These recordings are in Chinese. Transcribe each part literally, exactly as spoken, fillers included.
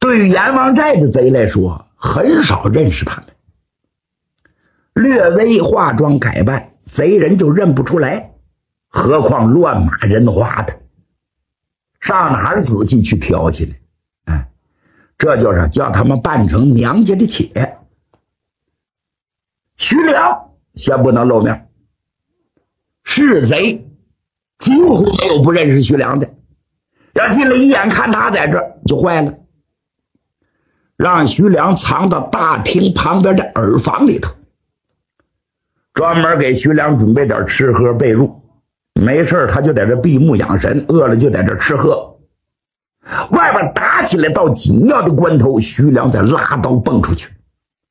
对于阎王寨的贼来说，很少认识他们，略微化妆改扮，贼人就认不出来，何况乱马人花的，上哪儿仔细去挑去呢？哎，这就是叫他们扮成娘家的妾。徐良先不能露面，是贼几乎没有不认识徐良的，要进来一眼看他在这儿就坏了，让徐良藏到大厅旁边的耳房里头，专门给徐良准备点吃喝被褥，没事他就在这闭目养神，饿了就在这吃喝。外边打起来到紧要的关头，徐良再拉刀蹦出去。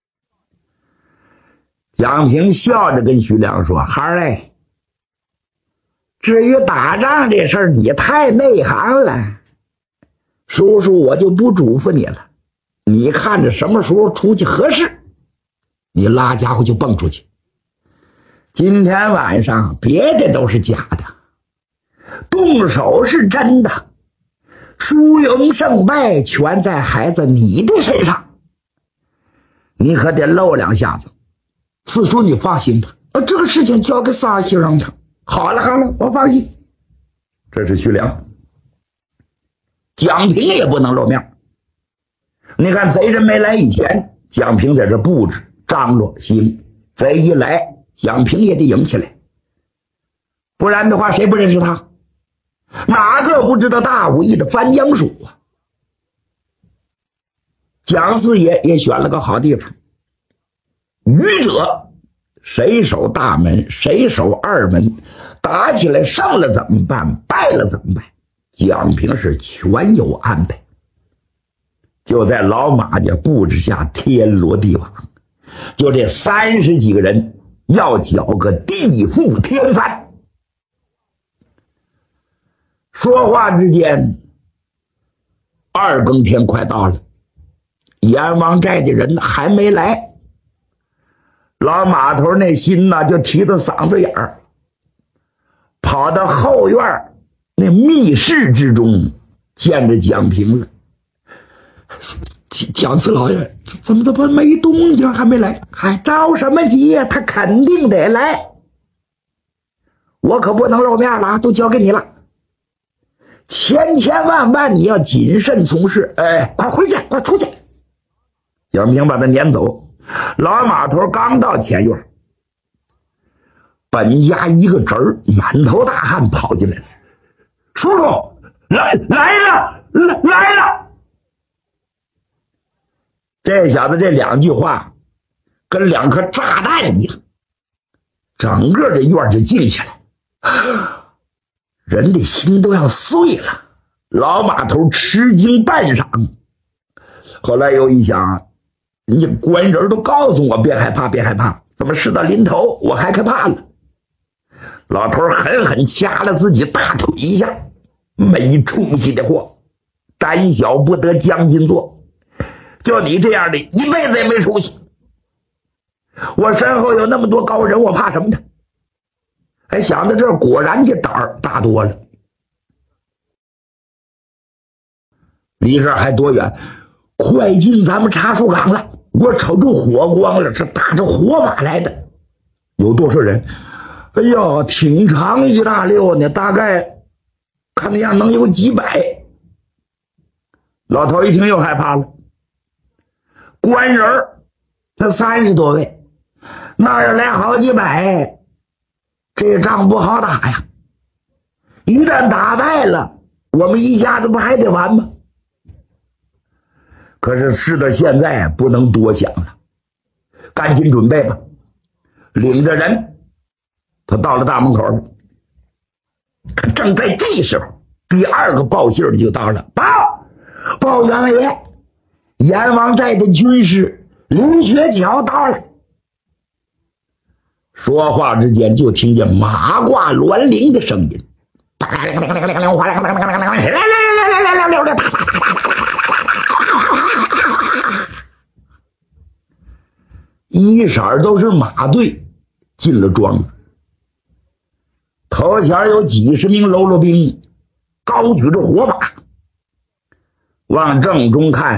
蒋平笑着跟徐良说：“孩儿嘞，至于打仗这事儿，你太内行了，叔叔我就不嘱咐你了，你看着什么时候出去合适，你拉家伙就蹦出去。今天晚上别的都是假的，动手是真的，输赢胜败全在孩子你的身上，你可得露两下子。四叔你放心吧，这个事情交给仨先生他。好了好了，我放心。”这是徐良。蒋平也不能露面。你看贼人没来以前，蒋平在这布置张罗行，贼一来，蒋平也得迎起来，不然的话谁不认识他？哪个不知道大武艺的翻江术啊？蒋四爷也选了个好地方，愚者谁守大门，谁守二门，打起来胜了怎么办，败了怎么办？蒋平是全有安排，就在老马家布置下天罗地网，就这三十几个人要搅个地覆天翻。说话之间，二更天快到了，阎王寨的人还没来，老马头那心呐就提到嗓子眼儿，跑到后院那密室之中见着蒋平了。蒋四老爷怎么怎么没动静，还没来？还着什么急呀？他肯定得来，我可不能露面了，都交给你了，千千万万你要谨慎从事。哎，快回去，快出去！蒋平把他撵走。老马头刚到前院，本家一个侄儿满头大汗跑进来了：“叔叔，来来了，来来了！”这小子这两句话跟两颗炸弹一样，整个这院就静下来，人的心都要碎了。老马头吃惊半晌，后来又一想，人家官人都告诉我别害怕别害怕，怎么事到临头我还害怕了？老头狠狠掐了自己大腿一下：“没出息的货，胆小不得将军做，就你这样的一辈子也没出息。我身后有那么多高人，我怕什么的？”哎，想到这儿，果然这胆儿大多了。离这儿还多远？快进咱们茶树岗了，我瞅着火光了，是打着火马来的。有多少人？哎呀，挺长一大溜呢，大概看那样能有几百。老头一听又害怕了，官人才三十多位，那儿来好几百，这仗不好打呀！一旦打败了，我们一家子不还得完吗？可是事到现在不能多想了，赶紧准备吧。领着人，他到了大门口了。正在这时候，第二个报信的就到了，报报员外爷，阎王寨的军师林学巧到了。说话之间就听见马挂銮铃的声音，一色都是马队进了庄，头前有几十名喽啰兵高举着火把，往正中看